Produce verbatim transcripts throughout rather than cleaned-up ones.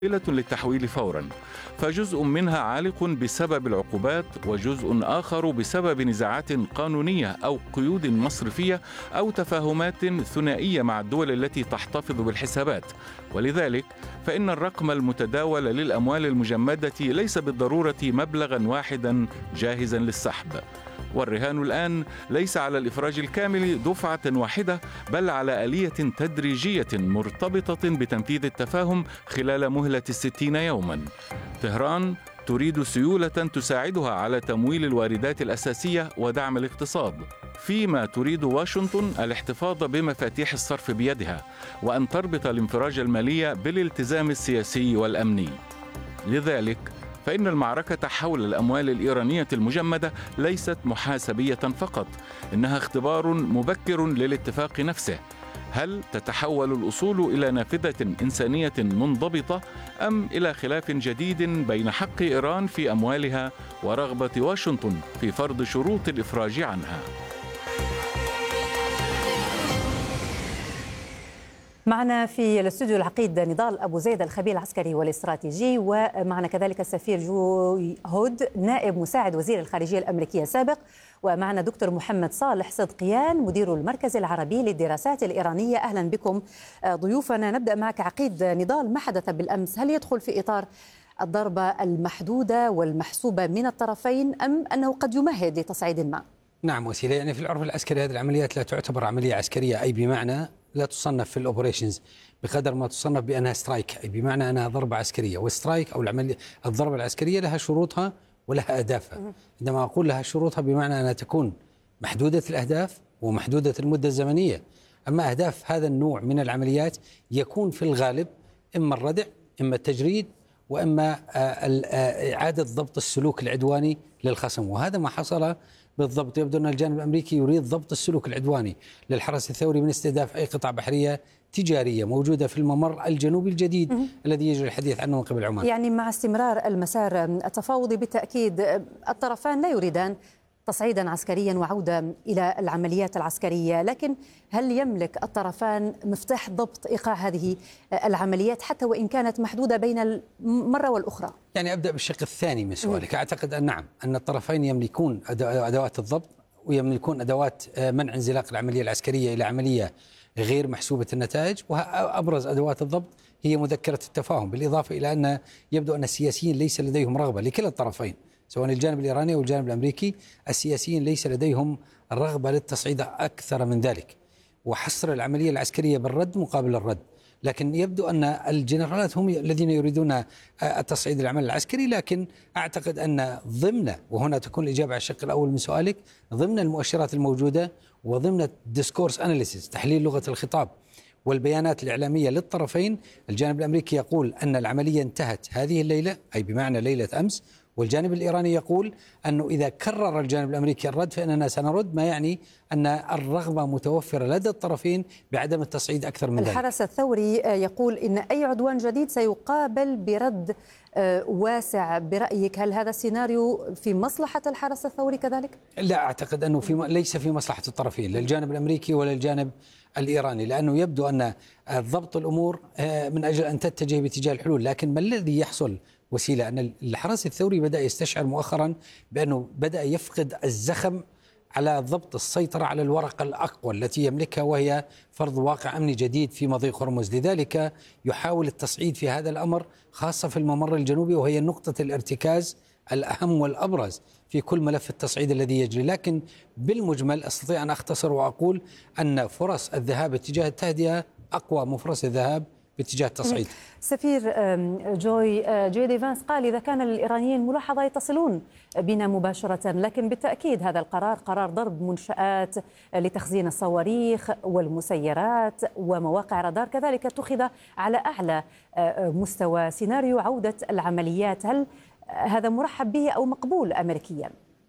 للتحويل فورا، فجزء منها عالق بسبب العقوبات وجزء آخر بسبب نزاعات قانونية أو قيود مصرفية أو تفاهمات ثنائية مع الدول التي تحتفظ بالحسابات. ولذلك فإن الرقم المتداول للأموال المجمدة ليس بالضرورة مبلغا واحدا جاهزا للسحب. والرهان الآن ليس على الإفراج الكامل دفعة واحدة، بل على آلية تدريجية مرتبطة بتنفيذ التفاهم خلال مهلة الستين يوما. طهران تريد سيولة تساعدها على تمويل الواردات الأساسية ودعم الاقتصاد، فيما تريد واشنطن الاحتفاظ بمفاتيح الصرف بيدها وأن تربط الانفراج المالي بالالتزام السياسي والأمني. لذلك فإن المعركة حول الأموال الإيرانية المجمدة ليست محاسبية فقط، إنها اختبار مبكر للاتفاق نفسه. هل تتحول الأصول إلى نافذة إنسانية منضبطة أم إلى خلاف جديد بين حق إيران في أموالها ورغبة واشنطن في فرض شروط الإفراج عنها؟ معنا في الاستوديو العقيد نضال أبو زيد الخبير العسكري والاستراتيجي، ومعنا كذلك السفير جو هود نائب مساعد وزير الخارجية الأمريكية السابق، ومعنا دكتور محمد صالح صدقيان مدير المركز العربي للدراسات الإيرانية. أهلا بكم ضيوفنا. نبدأ معك عقيد نضال، ما حدث بالأمس هل يدخل في إطار الضربة المحدودة والمحسوبة من الطرفين أم أنه قد يمهد لتصعيد ما؟ نعم وسيلة، يعني في العرف العسكري هذه العمليات لا تعتبر عملية عسكرية، أي بمعنى لا تصنف في الأوبريشنز بقدر ما تصنف بأنها سترايك، أي بمعنى أنها ضربة عسكرية. والسترايك أو العملية الضربة العسكرية لها شروطها ولها أهدافها. عندما أقول لها شروطها بمعنى أنها تكون محدودة الأهداف ومحدودة المدة الزمنية. أما أهداف هذا النوع من العمليات يكون في الغالب إما الردع إما التجريد وإما إعادة ضبط السلوك العدواني للخصم، وهذا ما حصل بالضبط. يبدو أن الجانب الأمريكي يريد ضبط السلوك العدواني للحرس الثوري من استهداف أي قطع بحرية تجارية موجودة في الممر الجنوبي الجديد الذي يجري الحديث عنه من قبل عمان. يعني مع استمرار المسار التفاوضي بالتأكيد الطرفان لا يريدان تصعيدا عسكريا وعودة إلى العمليات العسكرية، لكن هل يملك الطرفان مفتاح ضبط إيقاع هذه العمليات حتى وإن كانت محدودة بين المرة والأخرى؟ يعني أبدأ بالشق الثاني من سؤالك. أعتقد أن نعم أن الطرفين يملكون أدوات الضبط ويملكون أدوات منع انزلاق العملية العسكرية إلى عملية غير محسوبة النتائج، وأبرز أدوات الضبط هي مذكرة التفاهم، بالإضافة إلى أن يبدو أن السياسيين ليس لديهم رغبة لكلا الطرفين سواء الجانب الإيراني أو الجانب الأمريكي. السياسيين ليس لديهم الرغبة للتصعيد أكثر من ذلك وحصر العملية العسكرية بالرد مقابل الرد، لكن يبدو أن الجنرالات هم الذين يريدون التصعيد العمل العسكري. لكن أعتقد أن ضمن، وهنا تكون الإجابة على الشق الأول من سؤالك، ضمن المؤشرات الموجودة وضمن الديسكورس أناليسيس تحليل لغة الخطاب والبيانات الإعلامية للطرفين، الجانب الأمريكي يقول أن العملية انتهت هذه الليلة أي بمعنى ليلة أمس، والجانب الإيراني يقول أنه إذا كرر الجانب الأمريكي الرد فإننا سنرد، ما يعني أن الرغبة متوفرة لدى الطرفين بعدم التصعيد أكثر من ذلك. الحرس الثوري يقول إن أي عدوان جديد سيقابل برد واسع. برأيك هل هذا السيناريو في مصلحة الحرس الثوري كذلك؟ لا أعتقد أنه في ليس في مصلحة الطرفين، للجانب الأمريكي ولا الجانب الإيراني، لأنه يبدو أن ضبط الأمور من أجل أن تتجه باتجاه الحلول. لكن ما الذي يحصل وسيلة أن الحرس الثوري بدأ يستشعر مؤخرا بأنه بدأ يفقد الزخم على ضبط السيطرة على الورقة الأقوى التي يملكها، وهي فرض واقع أمني جديد في مضيق هرمز. لذلك يحاول التصعيد في هذا الأمر خاصة في الممر الجنوبي، وهي نقطة الارتكاز الأهم والأبرز في كل ملف التصعيد الذي يجري. لكن بالمجمل أستطيع أن أختصر وأقول أن فرص الذهاب اتجاه التهدئة أقوى من فرص الذهاب باتجاه التصعيد. سفير جوي جوي ديفانس قال إذا كان للإيرانيين ملاحظة يتصلون بنا مباشرة، لكن بالتأكيد هذا القرار قرار ضرب منشآت لتخزين الصواريخ والمسيرات ومواقع رادار كذلك اتخذ على أعلى مستوى. سيناريو عودة العمليات هل هذا مرحب به أو مقبول أمريكيا؟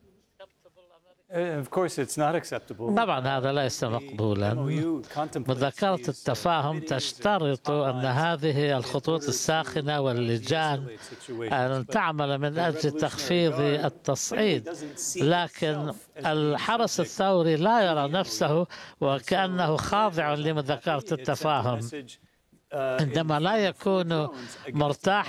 طبعا هذا ليس مقبولا. مذكرة التفاهم تشترط أن هذه الخطوط الساخنة واللجان أن تعمل من أجل تخفيض التصعيد، لكن الحرس الثوري لا يرى نفسه وكأنه خاضع لمذكرة التفاهم. عندما لا يكون مرتاحا